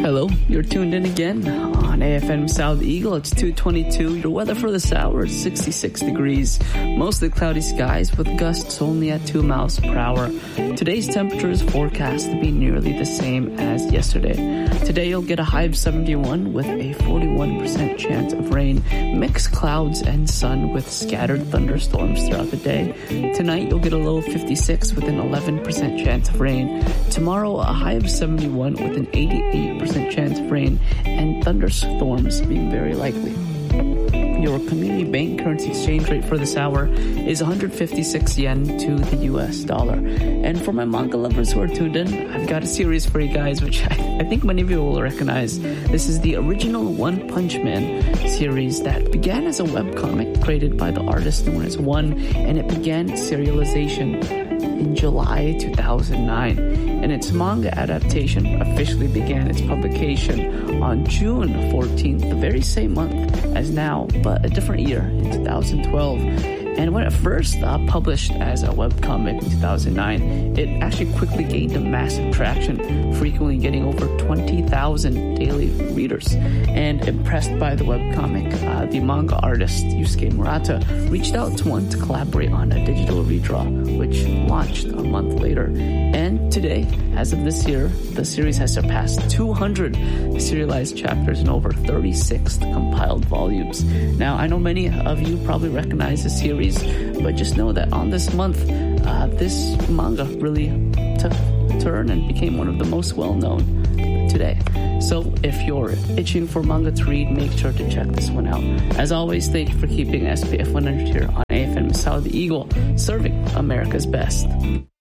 Hello, you're tuned in again on AFM South Eagle. It's 2:22. Your weather for this hour is 66 degrees. Mostly cloudy skies with gusts only at 2 miles per hour. Today's temperature is forecast to be nearly the same as yesterday. Today you'll get a high of 71 with a 41% chance of rain. Mixed clouds and sun with scattered thunderstorms throughout the day. Tonight you'll get a low of 56 with an 11% chance of rain. Tomorrow a high of 71 with an 88% chance of rain and thunderstorms being very likely. Your community bank currency exchange rate for this hour is 156 yen to the US dollar. And for my manga lovers who are tuned in, I've got a series for you guys which I think many of you will recognize. This is the original One Punch Man series that began as a webcomic created by the artist known as One, and it began serialization in July 2009. And its manga adaptation officially began its publication on June 14th, the very same month as now, but a different year in 2012. And when it first published as a webcomic in 2009, it actually quickly gained a massive traction, frequently getting over 20,000 daily readers. And impressed by the webcomic, the manga artist Yusuke Murata reached out to One to collaborate on a digital redraw, which launched a month later. And today, as of this year, the series has surpassed 200 serialized chapters and over 36 compiled volumes. Now, I know many of you probably recognize the series, but just know that on this month, this manga really took a turn and became one of the most well-known today. So if you're itching for manga to read, make sure to check this one out. As always, thank you for keeping SPF 100 here on AFM South Eagle, serving America's best.